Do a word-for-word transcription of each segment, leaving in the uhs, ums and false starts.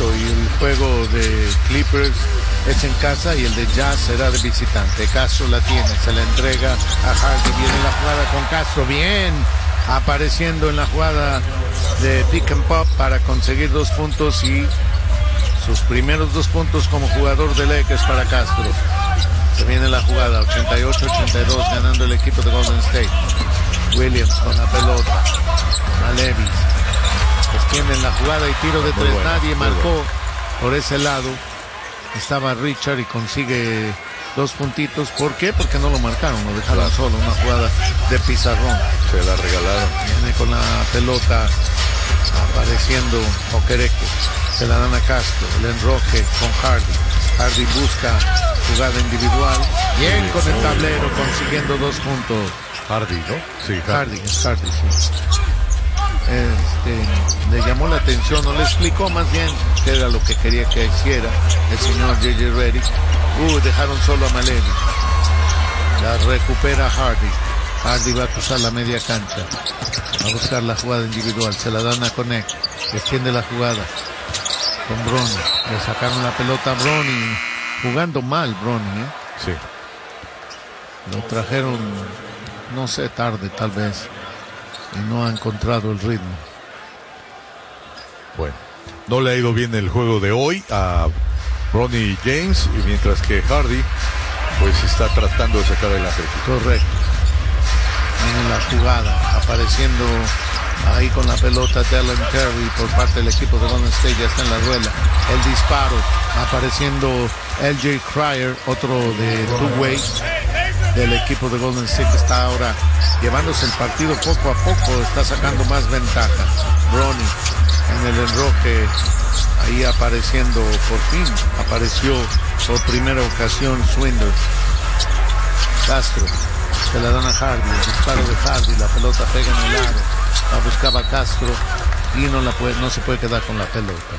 Correcto, y el juego de Clippers es en casa y el de Jazz será de visitante. Castro la tiene, se la entrega a Hardy. Viene la jugada con Castro, bien, apareciendo en la jugada de pick and pop para conseguir dos puntos y sus primeros dos puntos como jugador de Lakers para Castro. Se viene la jugada, ochenta y ocho ochenta y dos, ganando el equipo de Golden State. Williams con la pelota, a Levis. Extienden la jugada y tiro de tres. Bueno, nadie marcó bueno. Por ese lado. Estaba Richard y consigue dos puntitos. ¿Por qué? Porque no lo marcaron, lo dejaron claro. Solo. Una jugada de pizarrón. Se la regalaron. Viene con la pelota apareciendo Okereke. Se la dan a Castro. El enroque con Hardy. Hardy busca jugada individual. Bien sí, con el tablero, bueno. Consiguiendo dos puntos. Hardy, ¿no? Sí, Hardy. Hardy, es Hardy, sí. Este, le llamó la atención, no le explicó más bien qué era lo que quería que hiciera el señor J J Redick. Uh, dejaron solo a Malevi. La recupera Hardy. Hardy va a cruzar la media cancha. Va a buscar la jugada individual. Se la dan a Connect. Extiende la jugada con Bronny. Le sacaron la pelota a Bronny. Jugando mal Bronny, ¿eh? Sí. Lo trajeron, no sé, tarde tal vez. Y no ha encontrado el ritmo. Bueno, no le ha ido bien el juego de hoy a Bronny James, y mientras que Hardy pues está tratando de sacar adelante. Correcto. En la jugada, apareciendo ahí con la pelota Dalen Terry por parte del equipo de Golden State, ya está en la rueda. El disparo, apareciendo L J Cryer, otro de two-way del equipo de Golden State, que está ahora llevándose el partido poco a poco, está sacando más ventaja. Bronny en el enroque, ahí apareciendo, por fin apareció por primera ocasión Swinder. Castro, se la dan a Hardy, el disparo de Hardy, la pelota pega en el aro, la buscaba Castro y no, la puede, no se puede quedar con la pelota.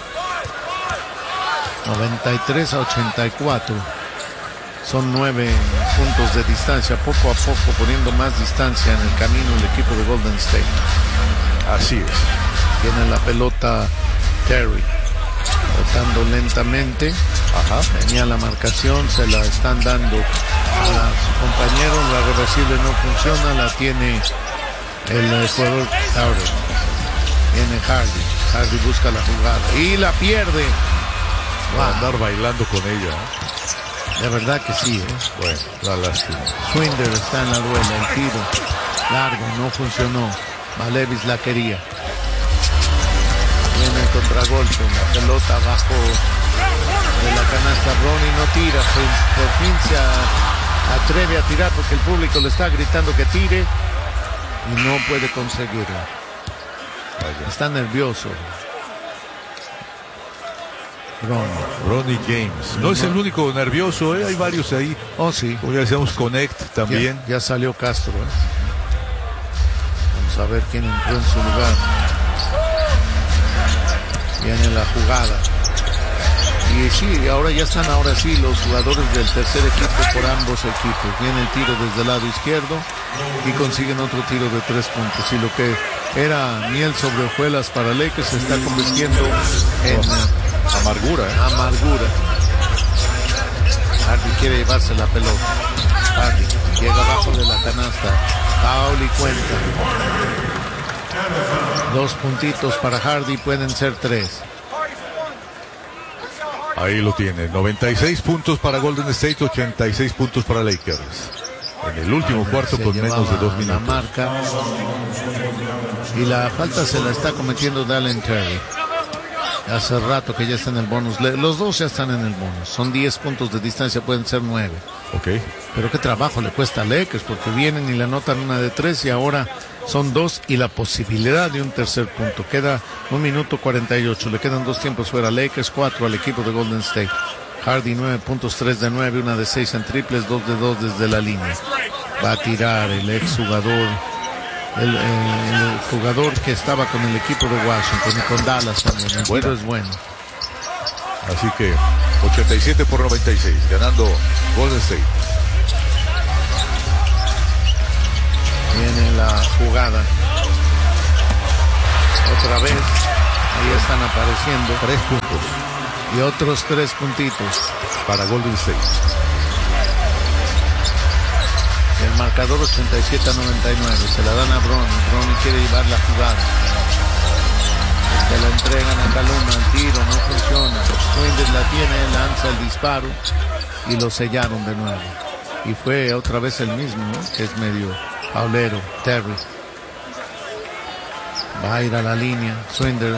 noventa y tres a ochenta y cuatro. Son nueve puntos de distancia, poco a poco poniendo más distancia en el camino el equipo de Golden State. Así es. Tiene la pelota Terry, botando lentamente. Ajá. Venía la marcación, se la están dando a su compañero, la reversible no funciona, la tiene el jugador Hardy. Viene Hardy, Hardy busca la jugada y la pierde. Va a andar bailando con ella, ¿eh? De verdad que sí, ¿eh? Bueno, la lástima. Swinder está en la duela, el tiro largo, no funcionó. Malevis la quería. Viene el contragolpe, la pelota abajo de la canasta. Bronny no tira, por, por fin se a, atreve a tirar porque el público le está gritando que tire y no puede conseguirlo. Está nervioso. Bronny. Bronny James. No, no es el único nervioso, ¿eh? Hay varios ahí. Oh, sí. Hoy hacemos Connect también. Ya, ya salió Castro, ¿eh? Vamos a ver quién entró en su lugar. Viene la jugada. Y sí, ahora ya están, ahora sí, los jugadores del tercer equipo por ambos equipos. Viene el tiro desde el lado izquierdo y consiguen otro tiro de tres puntos. Y lo que era miel sobre hojuelas para Lakers se está convirtiendo en amargura. ¿eh? Amargura. Hardy quiere llevarse la pelota. Hardy llega abajo de la canasta. Foul y cuenta. Dos puntitos para Hardy, pueden ser tres. Ahí lo tiene, noventa y seis puntos para Golden State, ochenta y seis puntos para Lakers. En el último cuarto con menos de dos minutos. La marca. Y la falta se la está cometiendo Dalen Terry. Hace rato que ya está en el bonus. Los dos ya están en el bonus. Son diez puntos de distancia, pueden ser nueve. Ok. Pero qué trabajo le cuesta a Lakers, porque vienen y le anotan una de tres y ahora son dos y la posibilidad de un tercer punto. Queda un minuto cuarenta y ocho. Le quedan dos tiempos fuera. Lakers cuatro al equipo de Golden State. Hardy nueve puntos, tres de nueve, una de seis en triples, dos de dos desde la línea. Va a tirar el ex jugador. El, el, el jugador que estaba con el equipo de Washington y con Dallas también. El tiro es bueno. Así que ochenta y siete por noventa y seis, ganando Golden State. Viene la jugada. Otra vez Ahí están apareciendo. Tres puntos. Y otros tres puntitos. Para Golden State. El marcador ochenta y siete a noventa y nueve. Se la dan a Bronny. Bronny quiere llevar la jugada. Se la entregan a Kaluma. El tiro no funciona. Swinder la tiene, lanza el disparo. Y lo sellaron de nuevo. Y fue otra vez el mismo, ¿no? Que es medio paulero. Terry. Va a ir a la línea. Swinder.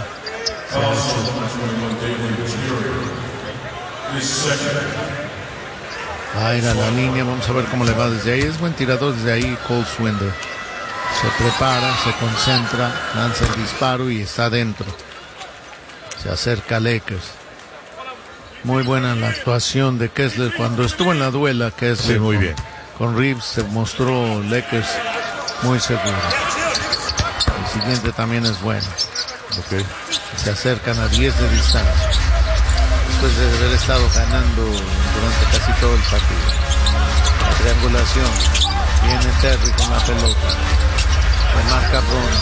Va a ir a la línea, vamos a ver cómo le va desde ahí. Es buen tirador desde ahí, Cole Swinder. Se prepara, se concentra, lanza el disparo y está dentro. Se acerca a Lakers. Muy buena la actuación de Kessler. Cuando estuvo en la duela, Kessler sí, muy con, bien. con Reeves, se mostró Lakers muy seguro. El siguiente también es bueno. Okay. Se acercan a diez de distancia. Después de haber estado ganando durante casi todo el partido. La triangulación. Viene Terry con la pelota. Remarca Bronny.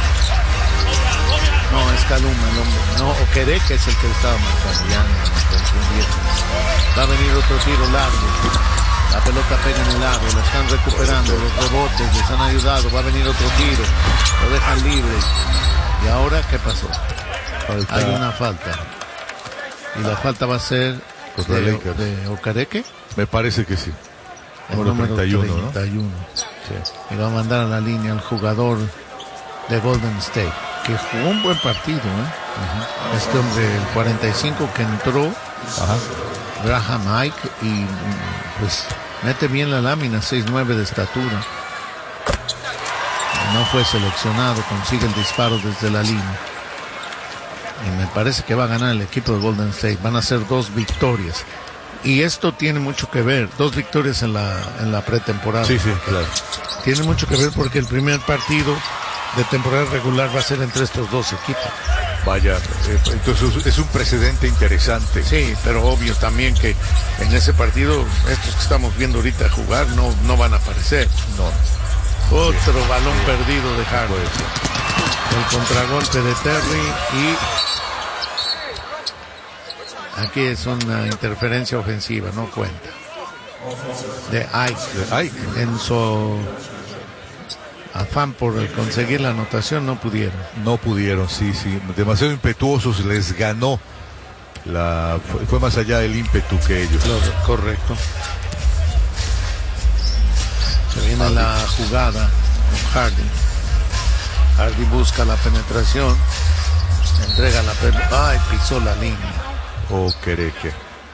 No, es Kaluma el hombre. No, Okereke es el que estaba marcando. Ya me confundí. Va a venir otro tiro largo. La pelota pega en el aro. La están recuperando. Los rebotes les han ayudado. Va a venir otro tiro. Lo dejan libre. ¿Y ahora qué pasó? Falta. Hay una falta. Y la falta va a ser de, de Okereke. Me parece que sí. El número treinta y uno, treinta y uno. ¿No? Sí. Y va a mandar a la línea al jugador de Golden State, que jugó un buen partido, ¿eh? Uh-huh. Este hombre, el cuarenta y cinco que entró, uh-huh. Graham Ike, y pues mete bien la lámina, seis nueve de estatura. No fue seleccionado, consigue el disparo desde la línea. Y me parece que va a ganar el equipo de Golden State. Van a ser dos victorias. Y esto tiene mucho que ver. Dos victorias en la, en la pretemporada. Sí, sí, claro. Tiene mucho que ver porque el primer partido de temporada regular va a ser entre estos dos equipos. Vaya, eh, entonces es un precedente interesante. Sí, pero obvio también que en ese partido estos que estamos viendo ahorita jugar no, no van a aparecer. No. Otro sí, balón sí. perdido de Hardy. El contragolpe de Terry y aquí es una interferencia ofensiva, no cuenta. De Ike. De Ike. En su afán por conseguir la anotación no pudieron. No pudieron, sí, sí. Demasiado impetuosos, les ganó. La, fue, fue más allá del ímpetu que ellos. Lo, correcto. Se viene Hardy. La jugada con Hardy. Hardy busca la penetración. Entrega la pelota. Ay, pisó la línea. Oh, Okereke.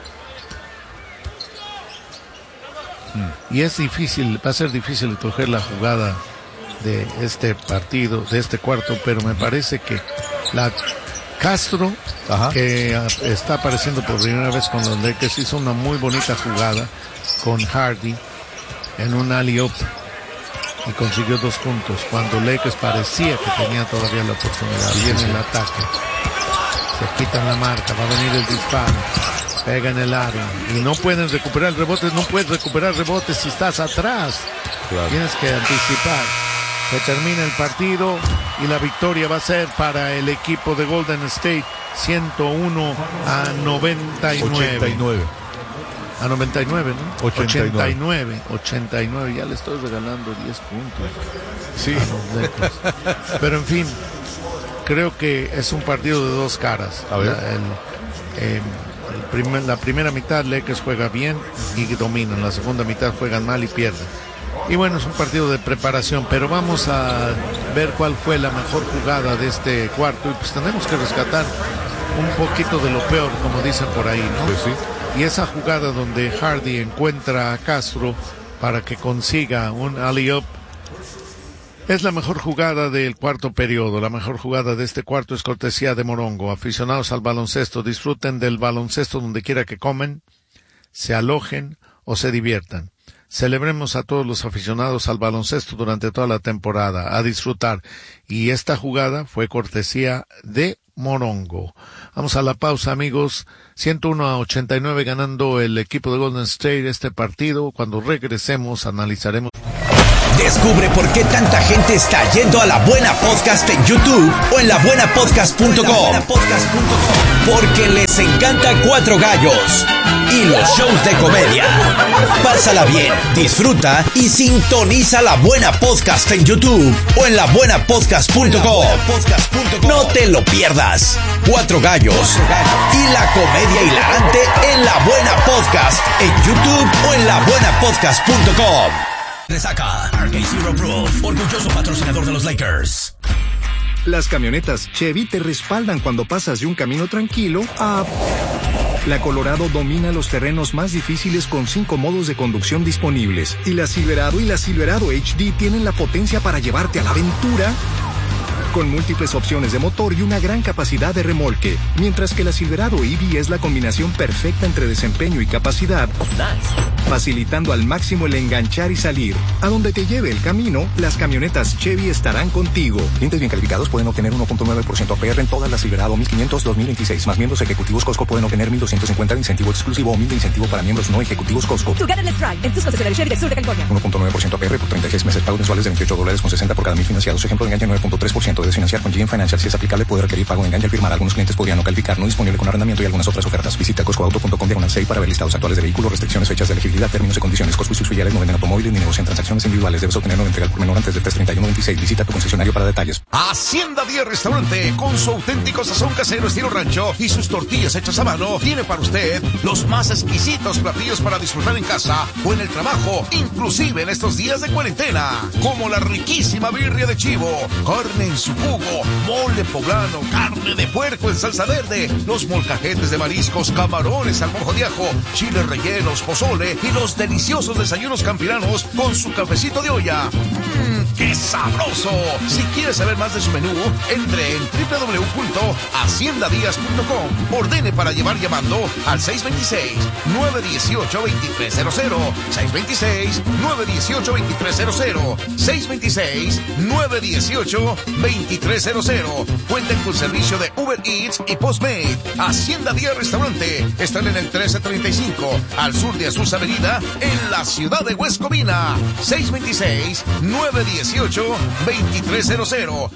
Hmm. Y es difícil, va a ser difícil coger la jugada de este partido, de este cuarto, pero me parece que la Castro, Ajá. que está apareciendo por primera vez con los Lakers, hizo una muy bonita jugada con Hardy en un alley-oop y consiguió dos puntos cuando Lakers parecía que tenía todavía la oportunidad. Sí, viene sí. el ataque, se quitan la marca, va a venir el disparo, pega en el aro y no pueden recuperar el rebote, no puedes recuperar rebotes si estás atrás, claro. Tienes que anticipar. Se termina el partido y la victoria va a ser para el equipo de Golden State, ciento uno a noventa y nueve. ochenta y nueve. A noventa y nueve, ¿no? ochenta y nueve. ochenta y nueve, ochenta y nueve, ya le estoy regalando diez puntos. Sí. A los Lakers. Pero en fin, creo que es un partido de dos caras. A ver. La, el, eh, el primer, la primera mitad Lakers juega bien y dominan, la segunda mitad juegan mal y pierden. Y bueno, es un partido de preparación, pero vamos a ver cuál fue la mejor jugada de este cuarto y pues tenemos que rescatar un poquito de lo peor, como dicen por ahí, ¿no? Pues sí. Y esa jugada donde Hardy encuentra a Castro para que consiga un alley-oop es la mejor jugada del cuarto periodo. La mejor jugada de este cuarto es cortesía de Morongo. Aficionados al baloncesto, disfruten del baloncesto donde quiera que comen, se alojen o se diviertan. Celebremos a todos los aficionados al baloncesto durante toda la temporada, a disfrutar. Y esta jugada fue cortesía de Morongo. Vamos a la pausa, amigos. ciento uno a ochenta y nueve ganando el equipo de Golden State este partido. Cuando regresemos analizaremos. Descubre por qué tanta gente está yendo a La Buena Podcast en YouTube o en la buena podcast punto com. Porque les encanta Cuatro Gallos y los shows de comedia. Pásala bien, disfruta y sintoniza La Buena Podcast en YouTube o en la buena podcast punto com. No te lo pierdas. Cuatro Gallos y la comedia hilarante en La Buena Podcast en YouTube o en la buena podcast punto com. Resaca, R K Zero Proof, orgulloso patrocinador de los Lakers. Las camionetas Chevy te respaldan cuando pasas de un camino tranquilo a... La Colorado domina los terrenos más difíciles con cinco modos de conducción disponibles. Y la Silverado y la Silverado H D tienen la potencia para llevarte a la aventura con múltiples opciones de motor y una gran capacidad de remolque. Mientras que la Silverado E V es la combinación perfecta entre desempeño y capacidad, facilitando al máximo el enganchar y salir. A donde te lleve el camino, las camionetas Chevy estarán contigo. Clientes bien calificados pueden obtener uno punto nueve por ciento A P R en todas las Silverado mil quinientos dos mil veintiséis. Más miembros ejecutivos Costco pueden obtener mil doscientos cincuenta de incentivo exclusivo o mil de incentivo para miembros no ejecutivos Costco. Togetherness Drive en tus concesionarios Chevy del sur de California. uno punto nueve por ciento A P R por treinta y seis meses. Pagos mensuales de veintiocho dólares con sesenta por cada mil financiados. Ejemplo de enganche nueve punto tres por ciento. De financiar con G M Financial si es aplicable puede requerir pago de enganche al firmar. Algunos clientes podrían no calificar. No disponible con arrendamiento y algunas otras ofertas. Visita costco auto punto com diagonal seis para ver listados actuales de vehículos, restricciones, fechas de elegibilidad, términos y condiciones. Costco y sus filiales no venden automóviles ni negocian transacciones individuales. Debes obtener una entrega por menor antes del tres treinta y uno veintiséis. Visita tu concesionario para detalles. Hacienda Día Restaurante, con su auténtico sazón casero estilo rancho y sus tortillas hechas a mano, tiene para usted los más exquisitos platillos para disfrutar en casa o en el trabajo, inclusive en estos días de cuarentena, como la riquísima birria de chivo, carne en su jugo, mole poblano, carne de puerco en salsa verde, los molcajetes de mariscos, camarones al mojo de ajo, chiles rellenos, pozole y los deliciosos desayunos campiranos con su cafecito de olla. ¡Mmm, qué sabroso! Si quieres saber más de su menú, entre en doble u doble u doble u punto hacienda díaz punto com. Ordene para llevar llamando al seis dos seis, nueve uno ocho, dos tres cero cero, seis dos seis, nueve uno ocho, dos tres cero cero, seis dos seis, nueve uno ocho, dos tres cero cero. Cuenten con servicio de Uber Eats y Postmate. Hacienda Día Restaurante. Están en el trece treinta y cinco, al sur de Azusa Avenida, en la ciudad de West Covina. seis dos seis, nueve uno ocho, dos tres cero cero.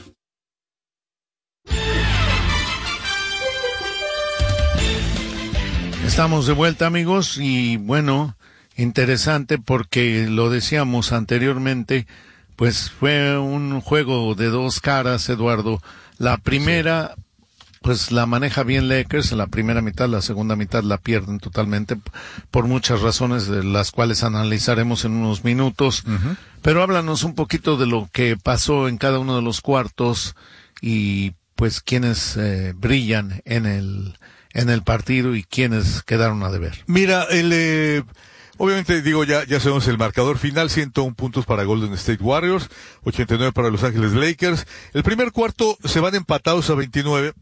Estamos de vuelta, amigos, y bueno, interesante porque lo decíamos anteriormente, pues fue un juego de dos caras, Eduardo. La primera, pues la maneja bien Lakers en la primera mitad, la segunda mitad la pierden totalmente por muchas razones de las cuales analizaremos en unos minutos. Uh-huh. Pero háblanos un poquito de lo que pasó en cada uno de los cuartos y pues quienes eh, brillan en el en el partido y quienes quedaron a deber. Mira, el eh, obviamente digo ya ya sabemos el marcador final, ciento uno puntos para Golden State Warriors, ochenta y nueve para Los Ángeles Lakers. El primer cuarto se van empatados a veintinueve.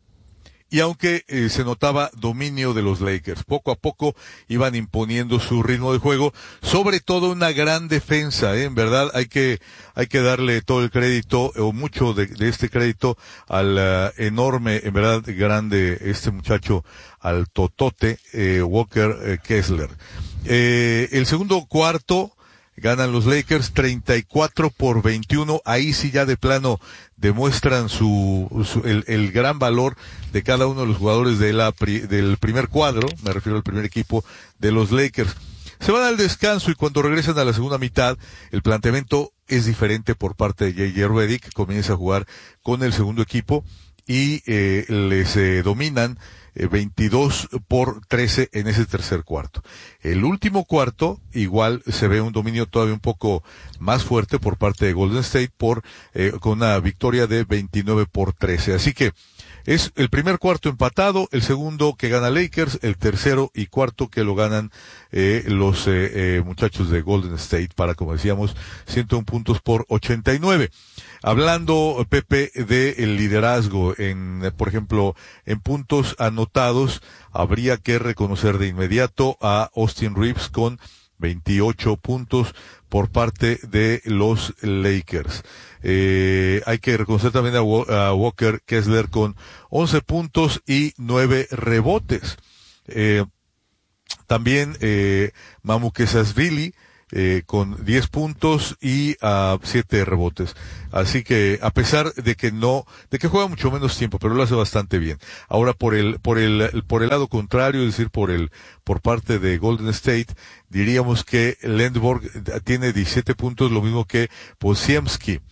Y aunque eh, se notaba dominio de los Lakers, poco a poco iban imponiendo su ritmo de juego, sobre todo una gran defensa, ¿eh? En verdad hay que hay que darle todo el crédito, o mucho de, de este crédito, al uh, enorme, en verdad grande, este muchacho, al totote, eh, Walker eh, Kessler. Eh, el segundo cuarto, ganan los Lakers treinta y cuatro por veintiuno. Ahí sí ya de plano demuestran su, su el, el gran valor de cada uno de los jugadores de la, del primer cuadro, me refiero al primer equipo de los Lakers. Se van al descanso y cuando regresan a la segunda mitad, el planteamiento es diferente por parte de J J Redick, que comienza a jugar con el segundo equipo y eh, les eh, dominan eh, veintidós por trece en ese tercer cuarto. El último cuarto, igual se ve un dominio todavía un poco más fuerte por parte de Golden State por eh, con una victoria de veintinueve por trece. Así que es el primer cuarto empatado, el segundo que gana Lakers, el tercero y cuarto que lo ganan eh, los eh, eh, muchachos de Golden State para, como decíamos, ciento uno puntos por ochenta y nueve. Hablando, Pepe, de el liderazgo en, por ejemplo, en puntos anotados, habría que reconocer de inmediato a Austin Reeves con veintiocho puntos por parte de los Lakers. Eh, hay que reconocer también a, a Walker Kessler con once puntos y nueve rebotes. Eh, también, eh, Mamu Kesasvili eh, con diez puntos y uh, siete rebotes. Así que, a pesar de que no, de que juega mucho menos tiempo, pero lo hace bastante bien. Ahora, por el, por el, por el lado contrario, es decir, por el, por parte de Golden State, diríamos que Lendborg tiene diecisiete puntos, lo mismo que Podziemski.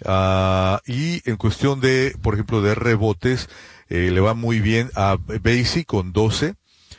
Uh, y en cuestión de, por ejemplo, de rebotes, eh, le va muy bien a Basie con doce,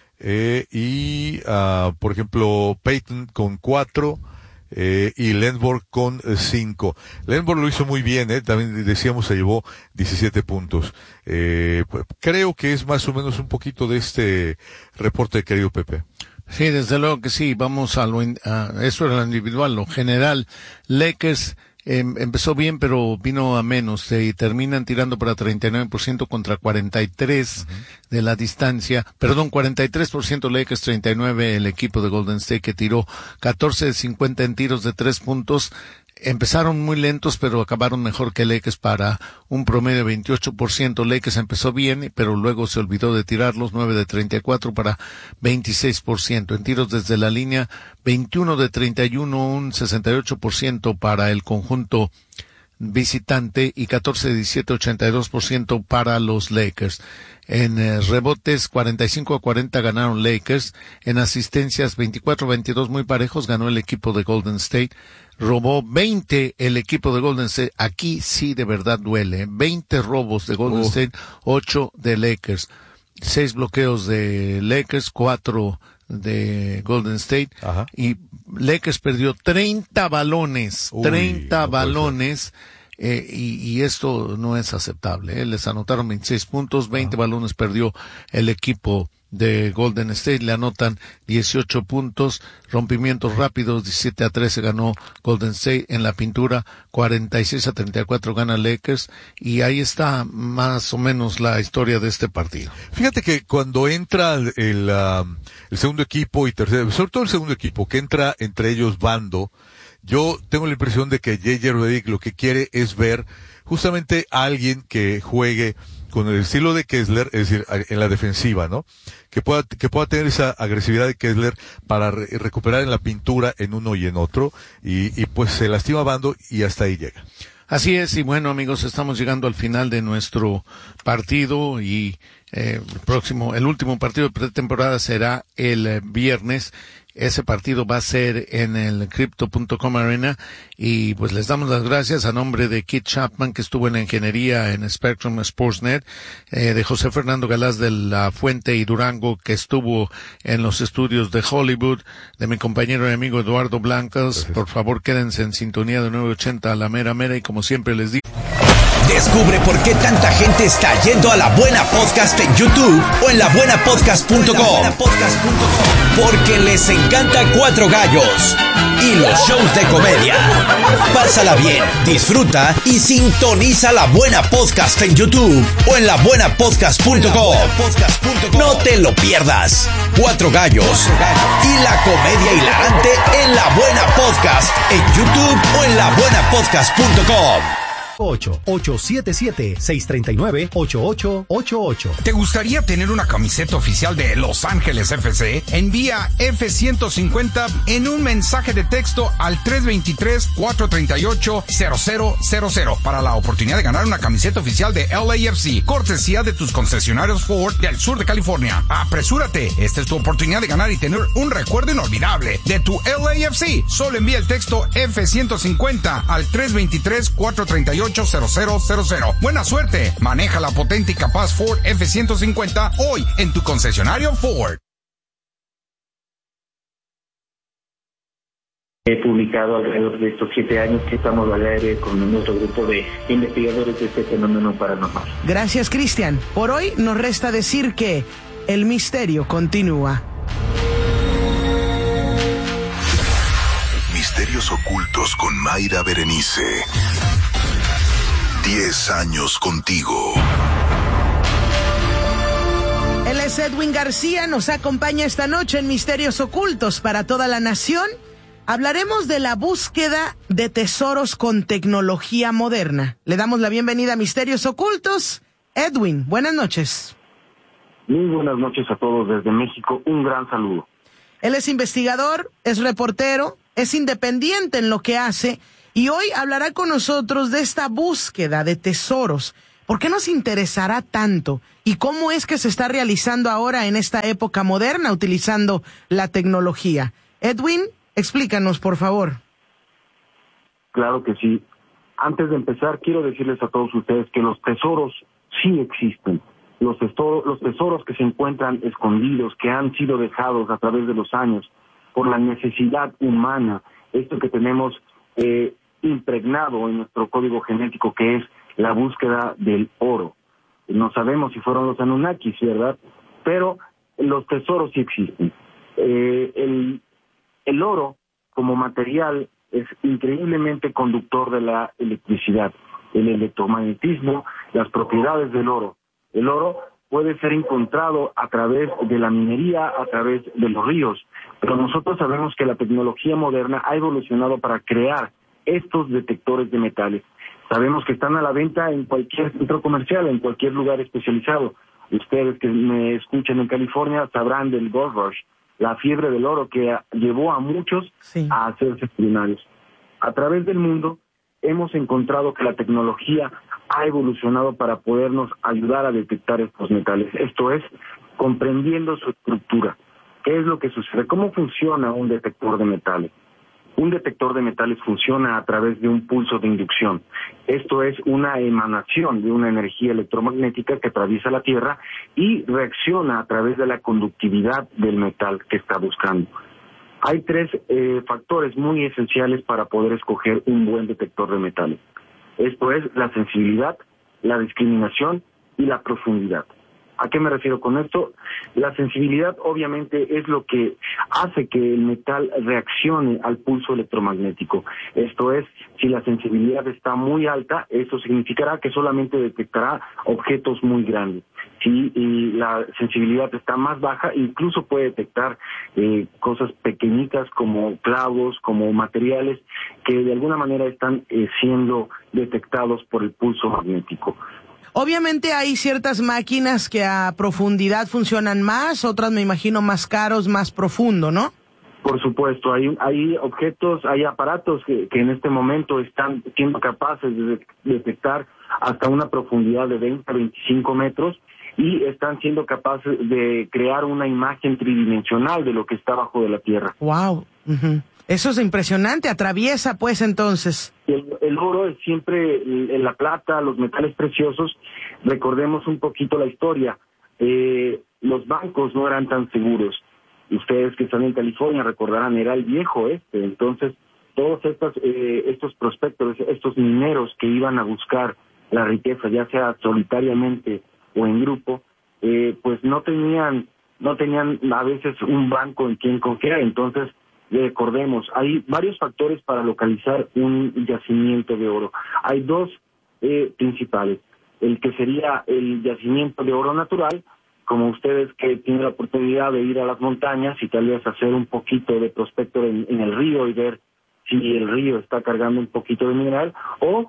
eh, y, uh, por ejemplo, Payton con cuatro, eh, y Lendborg con cinco. Lendborg lo hizo muy bien, eh, también decíamos se llevó diecisiete puntos. Eh, creo que es más o menos un poquito de este reporte, querido Pepe. Sí, desde luego que sí. Vamos a lo, in, a, eso era lo individual, lo general. Lakers Eh, empezó bien, pero vino a menos, eh, y terminan tirando para treinta y nueve por ciento contra cuarenta y tres uh-huh. de la distancia. Perdón, cuarenta y tres por ciento Lakers, treinta y nueve el equipo de Golden State, que tiró catorce de cincuenta en tiros de tres puntos. Empezaron muy lentos, pero acabaron mejor que Lakers para un promedio de veintiocho por ciento. Lakers empezó bien, pero luego se olvidó de tirarlos, nueve de treinta y cuatro para veintiséis por ciento. En tiros desde la línea, veintiuno de treinta y uno, un sesenta y ocho por ciento para el conjunto visitante y catorce de diecisiete, ochenta y dos por ciento para los Lakers. En eh, rebotes, cuarenta y cinco a cuarenta ganaron Lakers. En asistencias, veinticuatro a veintidós muy parejos, ganó el equipo de Golden State. Robó veinte el equipo de Golden State. Aquí sí de verdad duele. veinte robos de Golden oh. State, ocho de Lakers. seis bloqueos de Lakers, cuatro de Golden State. Ajá. Y Lakers perdió treinta balones. Uy, treinta no balones. Eh, y, y esto no es aceptable, ¿eh? Les anotaron veintiséis puntos, veinte ah. balones perdió el equipo de Golden State, le anotan dieciocho puntos, rompimientos rápidos, diecisiete a trece ganó Golden State, en la pintura cuarenta y seis a treinta y cuatro gana Lakers, y ahí está más o menos la historia de este partido. Fíjate que cuando entra el, el, uh, el segundo equipo y tercero, sobre todo el segundo equipo, que entra entre ellos Bando, yo tengo la impresión de que J J Redick lo que quiere es ver justamente a alguien que juegue con el estilo de Kessler, es decir, en la defensiva, ¿no? Que pueda, que pueda tener esa agresividad de Kessler para re- recuperar en la pintura en uno y en otro, y, y pues se lastima Bando y hasta ahí llega. Así es, y bueno, amigos, estamos llegando al final de nuestro partido y eh, el próximo, el último partido de pretemporada será el eh, viernes. Ese partido va a ser en el Crypto punto com Arena, y pues les damos las gracias a nombre de Keith Chapman, que estuvo en la ingeniería en Spectrum Sportsnet, eh, de José Fernando Galás de la Fuente y Durango, que estuvo en los estudios de Hollywood, de mi compañero y amigo Eduardo Blancas. Gracias. Por favor, quédense en sintonía de nueve ochenta a la mera mera, y como siempre les digo, descubre por qué tanta gente está yendo a La Buena Podcast en YouTube o en la buena podcast punto com. Porque les encanta Cuatro Gallos y los shows de comedia. Pásala bien, disfruta y sintoniza La Buena Podcast en YouTube o en la buena podcast punto com. No te lo pierdas. Cuatro Gallos y la comedia hilarante en La Buena Podcast en YouTube o en la buena podcast punto com. ocho ocho siete siete, seis tres nueve, ocho ocho ocho ocho. ¿Te gustaría tener una camiseta oficial de Los Ángeles F C? Envía F ciento cincuenta en un mensaje de texto al tres dos tres, cuatro tres ocho, cero cero cero cero para la oportunidad de ganar una camiseta oficial de L A F C, cortesía de tus concesionarios Ford del sur de California. Apresúrate, esta es tu oportunidad de ganar y tener un recuerdo inolvidable de tu L A F C. Solo envía el texto F ciento cincuenta al tres dos tres, cuatro tres ocho, cero cero cero cero. Buena suerte. Maneja la potente y capaz Ford F ciento cincuenta hoy en tu concesionario Ford. He publicado alrededor de estos siete años que estamos al aire con nuestro grupo de investigadores de este fenómeno paranormal. Gracias, Cristian. Por hoy nos resta decir que el misterio continúa. Misterios ocultos con Mayra Berenice. Diez años contigo. Él es Edwin García, nos acompaña esta noche en Misterios Ocultos para toda la nación. Hablaremos de la búsqueda de tesoros con tecnología moderna. Le damos la bienvenida a Misterios Ocultos. Edwin, buenas noches. Muy buenas noches a todos desde México. Un gran saludo. Él es investigador, es reportero, es independiente en lo que hace y hoy hablará con nosotros de esta búsqueda de tesoros. ¿Por qué nos interesará tanto? ¿Y cómo es que se está realizando ahora en esta época moderna utilizando la tecnología? Edwin, explícanos, por favor. Claro que sí. Antes de empezar, quiero decirles a todos ustedes que los tesoros sí existen. Los tesoros, los tesoros que se encuentran escondidos, que han sido dejados a través de los años por la necesidad humana, esto que tenemos eh, impregnado en nuestro código genético, que es la búsqueda del oro. No sabemos si fueron los Anunnakis, ¿verdad? Pero los tesoros sí existen. Eh, el, el oro, como material, es increíblemente conductor de la electricidad, el electromagnetismo, las propiedades del oro. El oro puede ser encontrado a través de la minería, a través de los ríos, pero nosotros sabemos que la tecnología moderna ha evolucionado para crear estos detectores de metales. Sabemos que están a la venta en cualquier centro comercial, en cualquier lugar especializado. Ustedes que me escuchan en California sabrán del Gold Rush, la fiebre del oro que llevó a muchos sí. a hacerse millonarios. A través del mundo hemos encontrado que la tecnología ha evolucionado para podernos ayudar a detectar estos metales. Esto es, comprendiendo su estructura. ¿Qué es lo que sucede? ¿Cómo funciona un detector de metales? Un detector de metales funciona a través de un pulso de inducción. Esto es una emanación de una energía electromagnética que atraviesa la Tierra y reacciona a través de la conductividad del metal que está buscando. Hay tres eh, factores muy esenciales para poder escoger un buen detector de metales. Esto es la sensibilidad, la discriminación y la profundidad. ¿A qué me refiero con esto? La sensibilidad obviamente es lo que hace que el metal reaccione al pulso electromagnético. Esto es, si la sensibilidad está muy alta, eso significará que solamente detectará objetos muy grandes. Si y la sensibilidad está más baja, incluso puede detectar eh, cosas pequeñitas como clavos, como materiales que de alguna manera están eh, siendo detectados por el pulso magnético. Obviamente hay ciertas máquinas que a profundidad funcionan más, otras me imagino más caros, más profundo, ¿no? Por supuesto, hay hay objetos, hay aparatos que, que en este momento están siendo capaces de detectar hasta una profundidad de veinte a veinticinco metros y están siendo capaces de crear una imagen tridimensional de lo que está bajo de la Tierra. Wow. Uh-huh. Eso es impresionante, atraviesa pues entonces. El, el oro es siempre, el, la plata, los metales preciosos, recordemos un poquito la historia, eh, los bancos no eran tan seguros. Ustedes que están en California recordarán, era el viejo este, entonces todos estos, eh, estos prospectores, estos mineros que iban a buscar la riqueza, ya sea solitariamente o en grupo, eh, pues no tenían, no tenían a veces un banco en quien confiar, entonces recordemos, hay varios factores para localizar un yacimiento de oro. Hay dos eh, principales. El que sería el yacimiento de oro natural, como ustedes que tienen la oportunidad de ir a las montañas y tal vez hacer un poquito de prospecto en, en el río y ver si el río está cargando un poquito de mineral, o,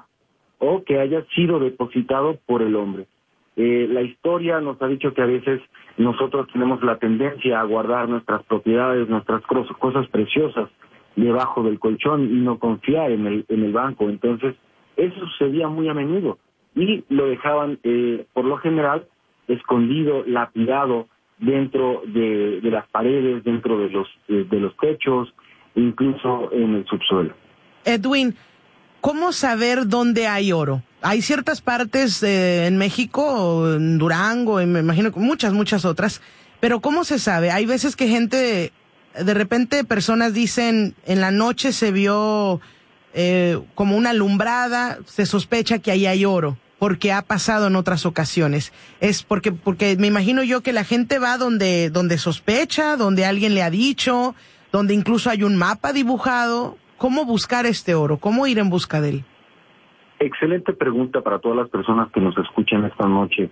o que haya sido depositado por el hombre. Eh, la historia nos ha dicho que a veces nosotros tenemos la tendencia a guardar nuestras propiedades, nuestras cosas preciosas debajo del colchón y no confiar en el, en el banco. Entonces, eso sucedía muy a menudo y lo dejaban, eh, por lo general, escondido, lapidado dentro de, de las paredes, dentro de los, de, de los techos, incluso en el subsuelo. Edwin, ¿cómo saber dónde hay oro? Hay ciertas partes eh, en México, en Durango, en, me imagino que muchas, muchas otras, pero ¿cómo se sabe? Hay veces que gente, de repente personas dicen, en la noche se vio eh, como una alumbrada, se sospecha que ahí hay oro, porque ha pasado en otras ocasiones. Es porque, porque me imagino yo que la gente va donde, donde sospecha, donde alguien le ha dicho, donde incluso hay un mapa dibujado. ¿Cómo buscar este oro? ¿Cómo ir en busca de él? Excelente pregunta para todas las personas que nos escuchan esta noche.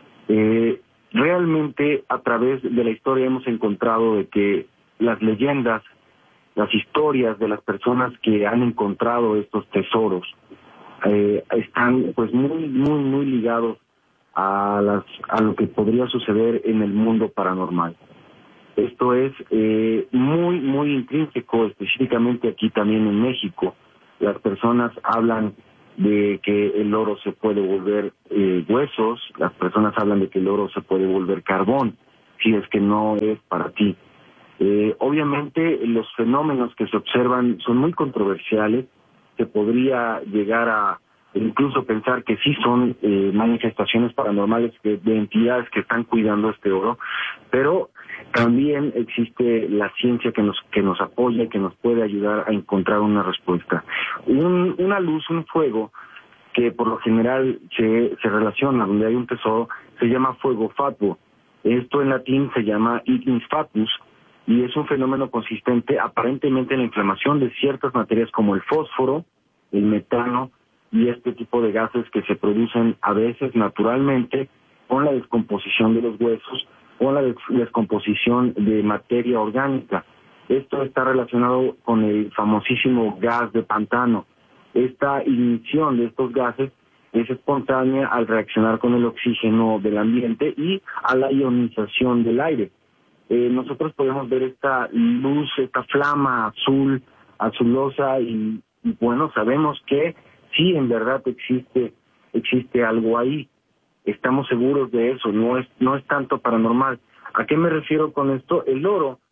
Eh, realmente a través de la historia hemos encontrado de que las leyendas, las historias de las personas que han encontrado estos tesoros eh, están pues muy, muy, muy ligados a, las, a lo que podría suceder en el mundo paranormal. Esto es eh, muy, muy intrínseco, específicamente aquí también en México. Las personas hablan de que el oro se puede volver eh, huesos, las personas hablan de que el oro se puede volver carbón, si es que no es para ti. Eh, obviamente los fenómenos que se observan son muy controversiales, se podría llegar a incluso pensar que sí son eh, manifestaciones paranormales de, de entidades que están cuidando este oro, pero también existe la ciencia que nos que nos apoya y que nos puede ayudar a encontrar una respuesta. Un, una luz, un fuego, que por lo general se, se relaciona donde hay un tesoro, se llama fuego fatuo. Esto en latín se llama ignis fatuus, y es un fenómeno consistente aparentemente en la inflamación de ciertas materias como el fósforo, el metano y este tipo de gases que se producen a veces naturalmente con la descomposición de los huesos, con la des- descomposición de materia orgánica. Esto está relacionado con el famosísimo gas de pantano. Esta ignición de estos gases es espontánea al reaccionar con el oxígeno del ambiente y a la ionización del aire. Eh, nosotros podemos ver esta luz, esta flama azul, azulosa y, y bueno, sabemos que sí, en verdad existe existe algo ahí. Estamos seguros de eso, no es no es tanto paranormal. ¿A qué me refiero con esto? El oro,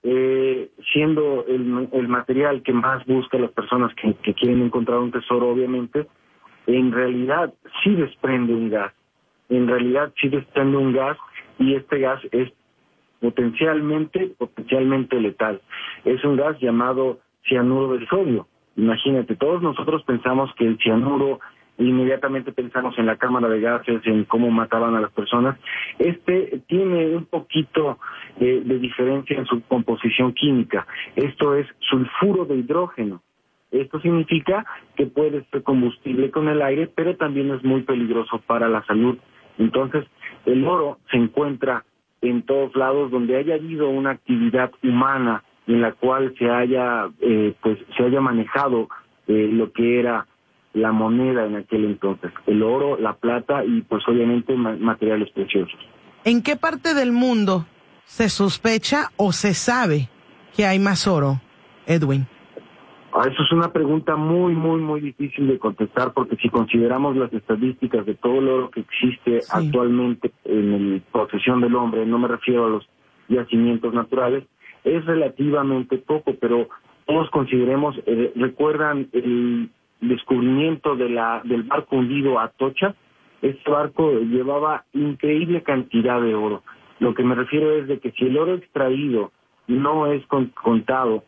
eh, siendo el, el material que más busca las personas que, que quieren encontrar un tesoro, obviamente, en realidad sí desprende un gas. En realidad sí desprende un gas y este gas es potencialmente, potencialmente letal. Es un gas llamado cianuro de sodio. Imagínate, todos nosotros pensamos que el cianuro, inmediatamente pensamos en la cámara de gases, en cómo mataban a las personas. Este tiene un poquito eh, de diferencia en su composición química. Esto es sulfuro de hidrógeno. Esto significa que puede ser combustible con el aire, pero también es muy peligroso para la salud. Entonces, el oro se encuentra en todos lados donde haya habido una actividad humana en la cual se haya eh, pues se haya manejado eh, lo que era la moneda en aquel entonces, el oro, la plata y pues obviamente ma- materiales preciosos. ¿En qué parte del mundo se sospecha o se sabe que hay más oro, Edwin? Ah, eso es una pregunta muy, muy, muy difícil de contestar porque si consideramos las estadísticas de todo el oro que existe sí. actualmente en la posesión del hombre, no me refiero a los yacimientos naturales, es relativamente poco, pero todos consideremos, eh, ¿recuerdan el descubrimiento de la del barco hundido Atocha? Este barco llevaba increíble cantidad de oro. Lo que me refiero es de que si el oro extraído no es con, contado,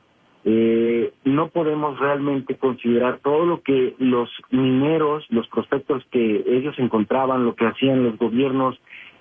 eh, no podemos realmente considerar todo lo que los mineros, los prospectos que ellos encontraban, lo que hacían los gobiernos.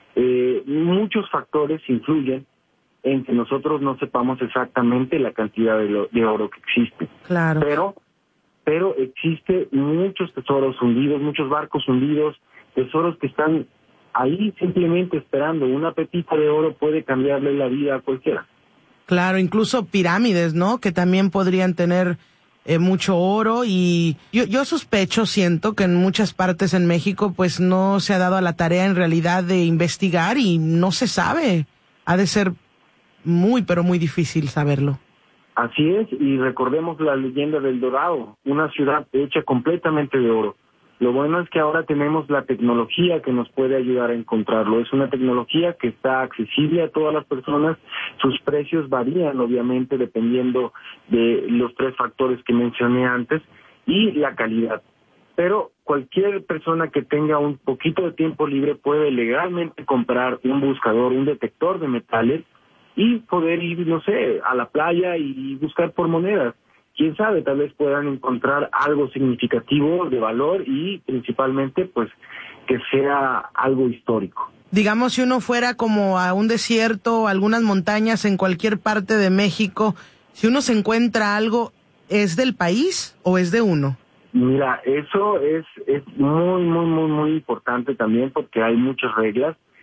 Eh, muchos factores influyen en que nosotros no sepamos exactamente la cantidad de, lo, de oro que existe. Claro. Pero, pero existe muchos tesoros hundidos, muchos barcos hundidos, tesoros que están ahí simplemente esperando. Una pepita de oro puede cambiarle la vida a cualquiera. Claro, incluso pirámides, ¿no? Que también podrían tener eh, mucho oro y yo, yo sospecho, siento que en muchas partes en México pues no se ha dado a la tarea en realidad de investigar y no se sabe. Ha de ser muy, pero muy difícil saberlo. Así es, y recordemos la leyenda del Dorado, una ciudad hecha completamente de oro. Lo bueno es que ahora tenemos la tecnología que nos puede ayudar a encontrarlo. Es una tecnología que está accesible a todas las personas. Sus precios varían, obviamente, dependiendo de los tres factores que mencioné antes y la calidad. Pero cualquier persona que tenga un poquito de tiempo libre puede legalmente comprar un buscador, un detector de metales y poder ir, no sé, a la playa y buscar por monedas. Quién sabe, tal vez puedan encontrar algo significativo de valor y principalmente pues que sea algo histórico. Digamos, si uno fuera como a un desierto, algunas montañas en cualquier parte de México, si uno se encuentra algo, ¿es del país o es de uno? Mira, eso es, es muy, muy, muy, muy importante también porque hay muchas reglas.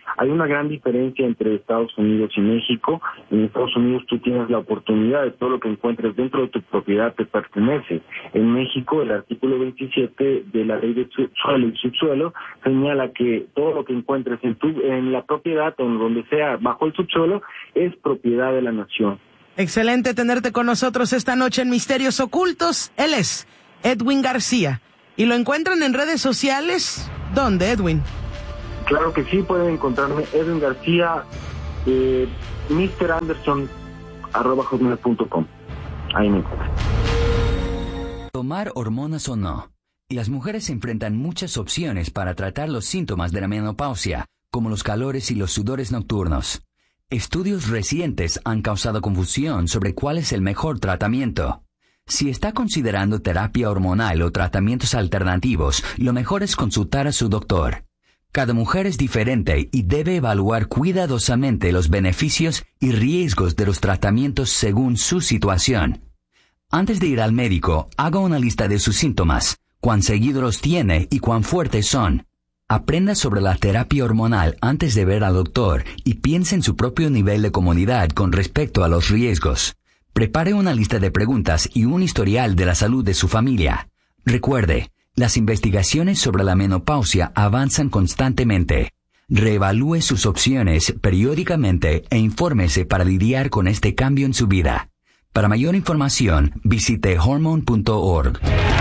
Hay una gran diferencia entre Estados Unidos y México. En Estados Unidos tú tienes la oportunidad de todo lo que encuentres dentro de tu propiedad te pertenece. En México el artículo veintisiete de la ley de suelo y subsuelo señala que todo lo que encuentres en tu en la propiedad o en donde sea bajo el subsuelo es propiedad de la nación. Excelente tenerte con nosotros esta noche en Misterios Ocultos. Él es Edwin García. ¿Y lo encuentran en redes sociales? ¿Dónde, Edwin? Claro que sí, pueden encontrarme Edwin García, eh, mister Anderson, arroba hotmail punto com. Ahí me encuentran. Tomar hormonas o no. Las mujeres enfrentan muchas opciones para tratar los síntomas de la menopausia, como los calores y los sudores nocturnos. Estudios recientes han causado confusión sobre cuál es el mejor tratamiento. Si está considerando terapia hormonal o tratamientos alternativos, lo mejor es consultar a su doctor. Cada mujer es diferente y debe evaluar cuidadosamente los beneficios y riesgos de los tratamientos según su situación. Antes de ir al médico, haga una lista de sus síntomas, cuán seguido los tiene y cuán fuertes son. Aprenda sobre la terapia hormonal antes de ver al doctor y piense en su propio nivel de comodidad con respecto a los riesgos. Prepare una lista de preguntas y un historial de la salud de su familia. Recuerde, las investigaciones sobre la menopausia avanzan constantemente. Reevalúe sus opciones periódicamente e infórmese para lidiar con este cambio en su vida. Para mayor información, visite hormone punto org.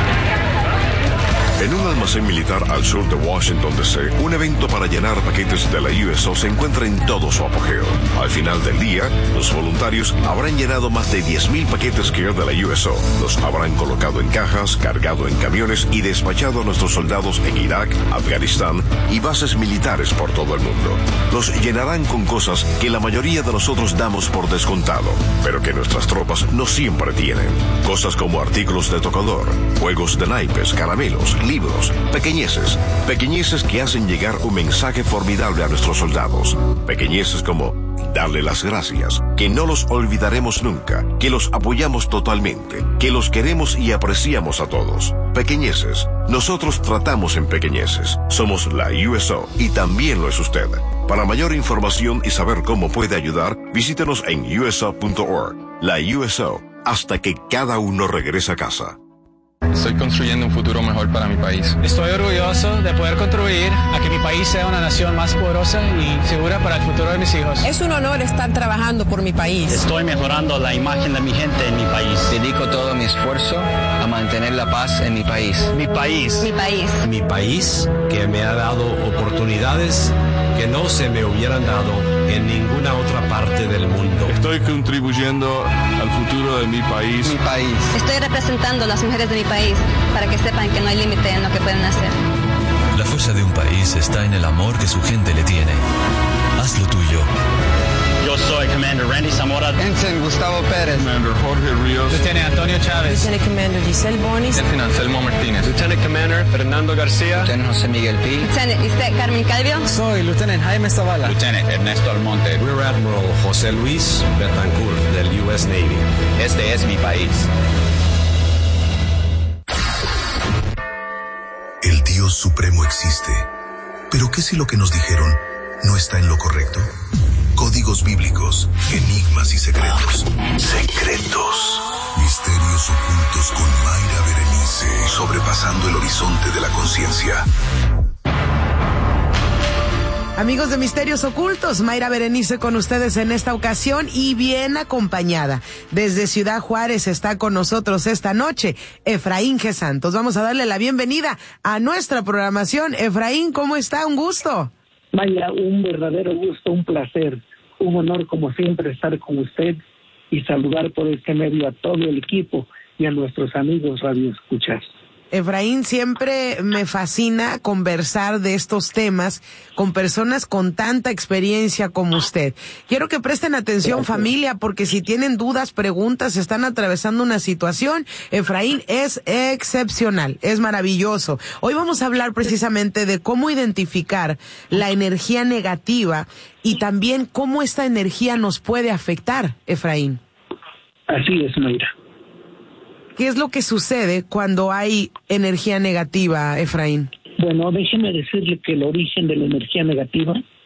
En un almacén militar al sur de Washington, D C, un evento para llenar paquetes de la U S O se encuentra en todo su apogeo. Al final del día, los voluntarios habrán llenado más de diez mil paquetes Care de la U S O. Los habrán colocado en cajas, cargado en camiones y despachado a nuestros soldados en Irak, Afganistán y bases militares por todo el mundo. Los llenarán con cosas que la mayoría de nosotros damos por descontado, pero que nuestras tropas no siempre tienen. Cosas como artículos de tocador, juegos de naipes, caramelos, libros, pequeñeces, pequeñeces que hacen llegar un mensaje formidable a nuestros soldados, pequeñeces como darle las gracias, que no los olvidaremos nunca, que los apoyamos totalmente, que los queremos y apreciamos a todos. Pequeñeces, nosotros tratamos en pequeñeces, somos la U S O y también lo es usted. Para mayor información y saber cómo puede ayudar, visítenos en U S O punto org. La U S O, hasta que cada uno regrese a casa. Estoy construyendo un futuro mejor para mi país. Estoy orgulloso de poder contribuir a que mi país sea una nación más poderosa y segura para el futuro de mis hijos. Es un honor estar trabajando por mi país. Estoy mejorando la imagen de mi gente en mi país. Dedico todo mi esfuerzo a mantener la paz en mi país. Mi país. Mi país. Mi país, que me ha dado oportunidades que no se me hubieran dado en ninguna otra parte del mundo. Estoy contribuyendo al futuro de mi país. Mi país. Estoy representando a las mujeres de mi país para que sepan que no hay límite en lo que pueden hacer. La fuerza de un país está en el amor que su gente le tiene. Haz lo tuyo. Yo soy Commander Randy Zamora. Ensign Gustavo Pérez. Commander Jorge Ríos. Lieutenant Antonio Chávez. Lieutenant Commander Giselle Bonis. Lieutenant Anselmo Martínez. Lieutenant Commander Fernando García. Lieutenant José Miguel Pi. Lieutenant Lisette Carmen Calvio. Soy Lieutenant Jaime Zavala. Lieutenant Ernesto Almonte. Rear Admiral José Luis Betancourt del U S Navy. Este es mi país. El Dios Supremo existe. Pero ¿qué si lo que nos dijeron no está en lo correcto? Códigos bíblicos, enigmas y secretos. Secretos. Misterios ocultos con Mayra Berenice. Sobrepasando el horizonte de la conciencia. Amigos de Misterios Ocultos, Mayra Berenice con ustedes en esta ocasión y bien acompañada. Desde Ciudad Juárez está con nosotros esta noche Efraín G. Santos. Vamos a darle la bienvenida a nuestra programación. Efraín, ¿cómo está? Un gusto. Mayra, un verdadero gusto, un placer, un honor como siempre estar con usted y saludar por este medio a todo el equipo y a nuestros amigos radioescuchas. Efraín, siempre me fascina conversar de estos temas con personas con tanta experiencia como usted. Quiero que presten atención, Gracias. Familia, porque si tienen dudas, preguntas, están atravesando una situación, Efraín es excepcional, es maravilloso. Hoy vamos a hablar precisamente de cómo identificar la energía negativa y también cómo esta energía nos puede afectar, Efraín. Así es, Mayra. ¿Qué es lo que sucede cuando hay energía negativa, Efraín? Bueno, déjeme decirle que el origen de la energía negativa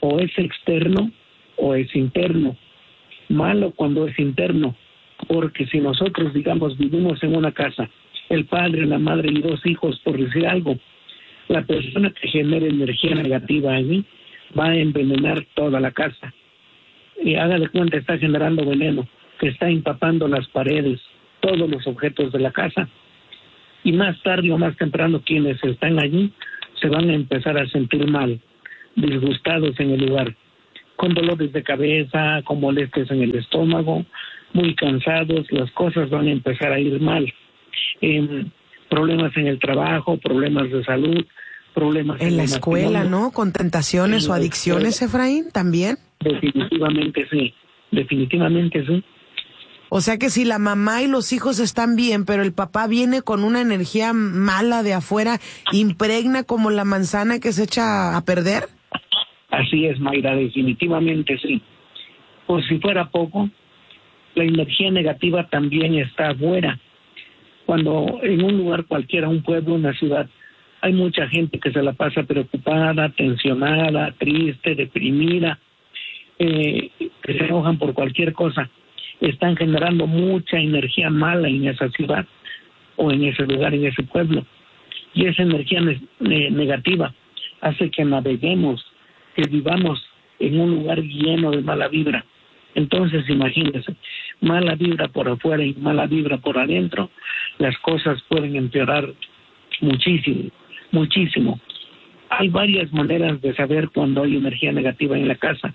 o es externo o es interno. Malo cuando es interno, porque si nosotros, digamos, vivimos en una casa, el padre, la madre y dos hijos, por decir algo, la persona que genera energía negativa allí va a envenenar toda la casa. Y haga de cuenta, está generando veneno, que está empapando las paredes, todos los objetos de la casa. Y más tarde o más temprano quienes están allí se van a empezar a sentir mal, disgustados en el lugar, con dolores de cabeza, con molestias en el estómago, muy cansados, las cosas van a empezar a ir mal. Eh, problemas en el trabajo, problemas de salud, problemas en, en la el escuela, matrimonio. ¿no? Con tentaciones En o la adicciones, escuela. Efraín, también. Definitivamente sí, definitivamente sí. O sea que si la mamá y los hijos están bien, pero el papá viene con una energía mala de afuera, impregna como la manzana que se echa a perder. Así es, Mayra, definitivamente sí. Por si fuera poco, la energía negativa también está afuera. Cuando en un lugar cualquiera, un pueblo, una ciudad, hay mucha gente que se la pasa preocupada, tensionada, triste, deprimida, eh, que se enojan por cualquier cosa. Están generando mucha energía mala en esa ciudad o en ese lugar, en ese pueblo. Y esa energía ne- ne- negativa hace que naveguemos, que vivamos en un lugar lleno de mala vibra. Entonces, imagínense, mala vibra por afuera y mala vibra por adentro, las cosas pueden empeorar muchísimo, muchísimo. Hay varias maneras de saber cuando hay energía negativa en la casa.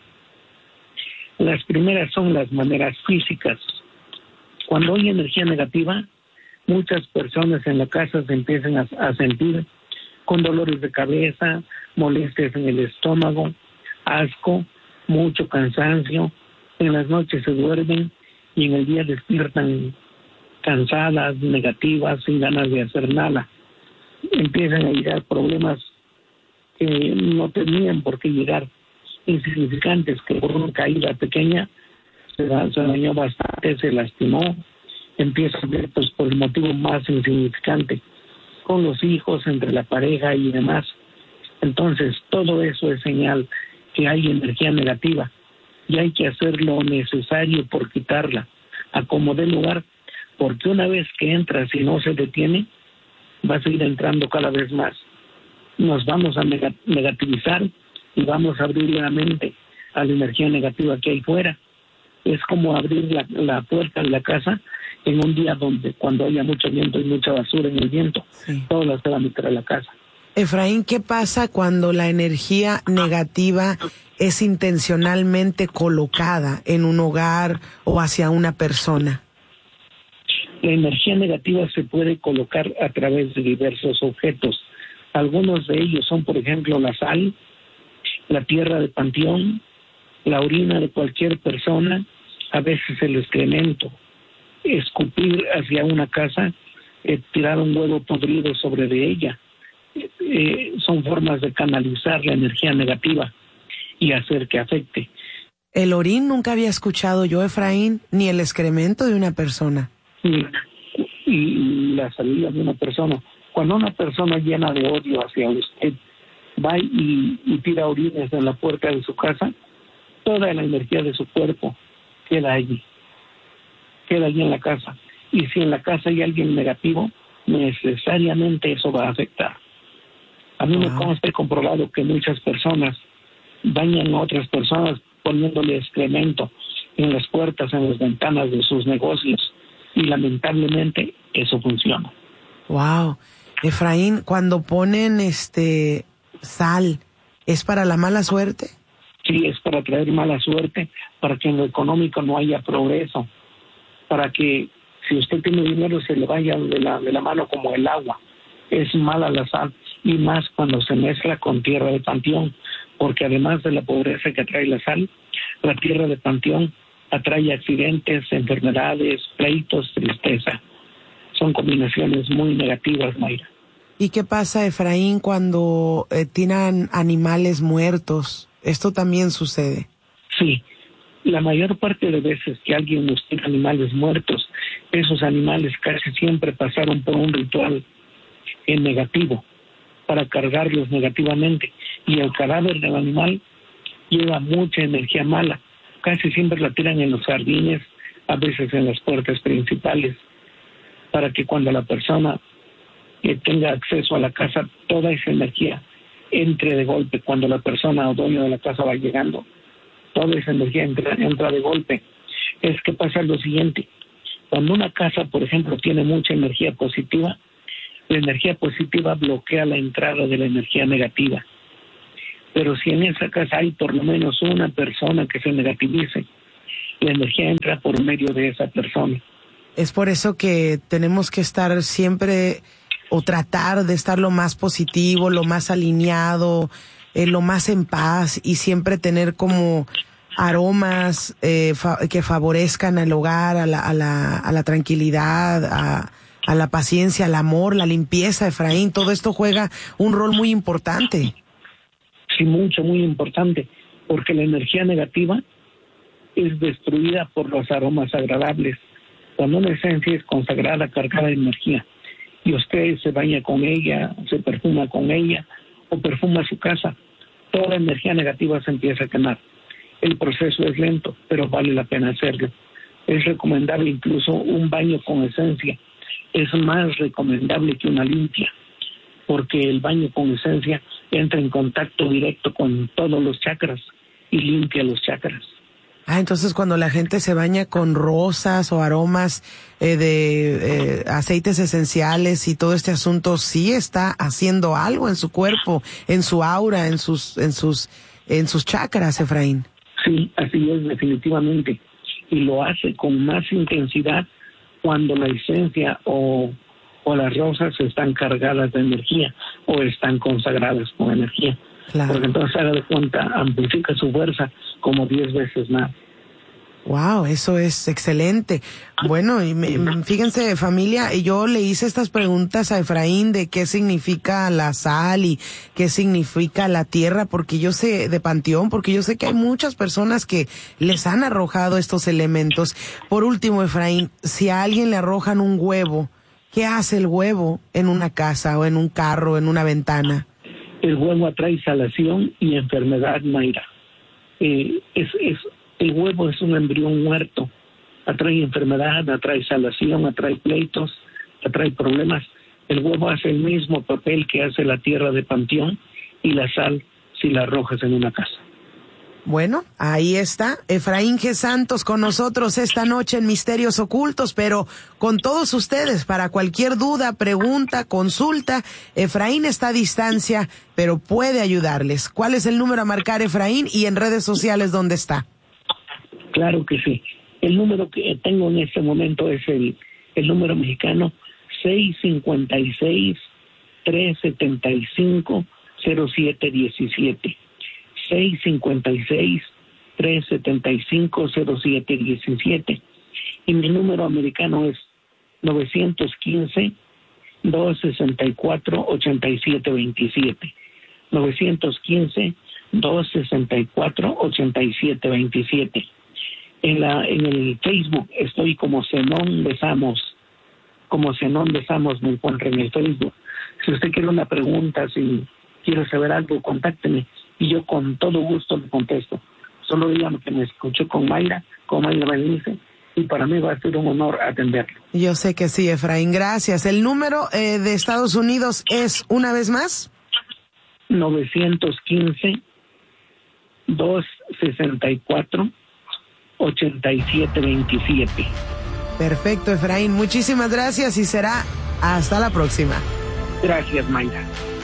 Las primeras son las maneras físicas. Cuando hay energía negativa, muchas personas en la casa se empiezan a, a sentir con dolores de cabeza, molestias en el estómago, asco, mucho cansancio. En las noches se duermen y en el día despiertan cansadas, negativas, sin ganas de hacer nada. Empiezan a llegar problemas que no tenían por qué llegar, insignificantes, que por una caída pequeña se, da, se dañó bastante, se lastimó. Empieza a ver, pues, por el motivo más insignificante, con los hijos, entre la pareja y demás. Entonces, todo eso es señal que hay energía negativa y hay que hacer lo necesario por quitarla, a como dé lugar, porque una vez que entra, si no se detiene, va a seguir entrando cada vez más. Nos vamos a negativizar y vamos a abrir la mente a la energía negativa que hay fuera. Es como abrir la, la puerta de la casa en un día donde cuando haya mucho viento y mucha basura en el viento, sí, todo la se va a meter a la casa. Efraín, ¿qué pasa cuando la energía negativa es intencionalmente colocada en un hogar o hacia una persona? La energía negativa se puede colocar a través de diversos objetos. Algunos de ellos son, por ejemplo, la sal, la tierra de panteón, la orina de cualquier persona, a veces el excremento, escupir hacia una casa, eh, tirar un huevo podrido sobre de ella. Eh, son formas de canalizar la energía negativa y hacer que afecte. El orín nunca había escuchado yo, Efraín, ni el excremento de una persona. Y, y la salida de una persona. Cuando una persona llena de odio hacia usted va y, y tira orines en la puerta de su casa, toda la energía de su cuerpo queda allí, queda allí en la casa. Y si en la casa hay alguien negativo, necesariamente eso va a afectar. A mí me consta y comprobado que muchas personas bañan a otras personas poniéndole excremento en las puertas, en las ventanas de sus negocios, y lamentablemente eso funciona. Wow. Efraín, cuando ponen este sal, ¿es para la mala suerte? Sí, es para traer mala suerte, para que en lo económico no haya progreso, para que si usted tiene dinero se le vaya de la, de la mano como el agua. Es mala la sal, y más cuando se mezcla con tierra de panteón, porque además de la pobreza que atrae la sal, la tierra de panteón atrae accidentes, enfermedades, pleitos, tristeza. Son combinaciones muy negativas, Mayra. ¿Y qué pasa, Efraín, cuando eh, tiran animales muertos? ¿Esto también sucede? Sí, la mayor parte de veces que alguien nos tira animales muertos, esos animales casi siempre pasaron por un ritual en negativo, para cargarlos negativamente, y el cadáver del animal lleva mucha energía mala. Casi siempre la tiran en los jardines, a veces en las puertas principales, para que cuando la persona que tenga acceso a la casa, toda esa energía entre de golpe. Cuando la persona o dueño de la casa va llegando, toda esa energía entra, entra de golpe. Es que pasa lo siguiente: cuando una casa, por ejemplo, tiene mucha energía positiva, la energía positiva bloquea la entrada de la energía negativa. Pero si en esa casa hay por lo menos una persona que se negativice, la energía entra por medio de esa persona. Es por eso que tenemos que estar siempre, o tratar de estar lo más positivo, lo más alineado, eh, lo más en paz, y siempre tener como aromas eh, fa- que favorezcan al hogar, a la, a la, a la tranquilidad, a, a la paciencia, al amor, la limpieza, Efraín. Todo esto juega un rol muy importante. Sí, mucho, muy importante, porque la energía negativa es destruida por los aromas agradables. Cuando una esencia es consagrada, cargada de energía, y usted se baña con ella, se perfuma con ella, o perfuma su casa, toda la energía negativa se empieza a quemar. El proceso es lento, pero vale la pena hacerlo. Es recomendable incluso un baño con esencia. Es más recomendable que una limpia, porque el baño con esencia entra en contacto directo con todos los chakras y limpia los chakras. Ah, entonces cuando la gente se baña con rosas o aromas eh, de eh, aceites esenciales y todo este asunto, sí está haciendo algo en su cuerpo, en su aura, en sus, en sus, en sus chakras, Efraín. Sí, así es, definitivamente. Y lo hace con más intensidad cuando la esencia o, o las rosas están cargadas de energía o están consagradas con energía. Claro. Porque entonces, haga de cuenta, amplifica su fuerza como diez veces más. Wow, eso es excelente. Bueno, y me, fíjense, familia, yo le hice estas preguntas a Efraín de qué significa la sal y qué significa la tierra, porque yo sé, de panteón, porque yo sé que hay muchas personas que les han arrojado estos elementos. Por último, Efraín, si a alguien le arrojan un huevo, ¿qué hace el huevo en una casa o en un carro, en una ventana? El huevo atrae salación y enfermedad, Mayra. Eh, es, es, el huevo es un embrión muerto. Atrae enfermedad, atrae salación, atrae pleitos, atrae problemas. El huevo hace el mismo papel que hace la tierra de panteón y la sal si la arrojas en una casa. Bueno, ahí está Efraín G. Santos con nosotros esta noche en Misterios Ocultos, pero con todos ustedes para cualquier duda, pregunta, consulta. Efraín está a distancia, pero puede ayudarles. ¿Cuál es el número a marcar, Efraín, y en redes sociales dónde está? Claro que sí. El número que tengo en este momento es el, el número mexicano seis cinco seis, tres siete cinco, cero siete uno siete. seis cinco seis, tres siete cinco, cero siete uno siete. Y mi número americano es nueve uno cinco, dos seis cuatro, ocho siete dos siete. nueve uno cinco, dos seis cuatro, ocho siete dos siete. En, la, en el Facebook estoy como Zenón de Samos. Como Zenón de Samos me encuentro en el Facebook. Si usted quiere una pregunta, si quiere saber algo, contácteme y yo con todo gusto le contesto. Solo dígame que me escuchó con Mayra, con Mayra Berenice, y para mí va a ser un honor atenderlo. Yo sé que sí, Efraín, gracias. ¿El número eh, de Estados Unidos es, una vez más? nueve uno cinco, dos seis cuatro, ocho siete dos siete. Perfecto, Efraín. Muchísimas gracias y será hasta la próxima. Gracias, Mayra.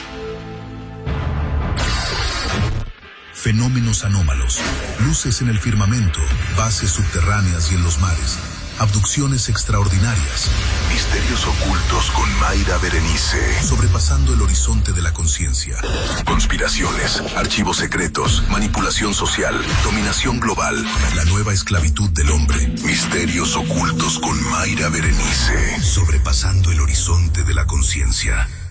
Fenómenos anómalos, luces en el firmamento, bases subterráneas y en los mares, abducciones extraordinarias, misterios ocultos con Mayra Berenice, sobrepasando el horizonte de la conciencia, conspiraciones, archivos secretos, manipulación social, dominación global, la nueva esclavitud del hombre, misterios ocultos con Mayra Berenice, sobrepasando el horizonte de la conciencia.